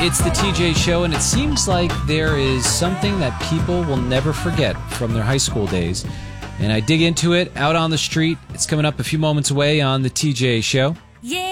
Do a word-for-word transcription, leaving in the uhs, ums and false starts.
It's the T J Show, and it seems like there is something that people will never forget from their high school days. And I dig into it out on the street. It's coming up a few moments away on the T J Show. Yeah.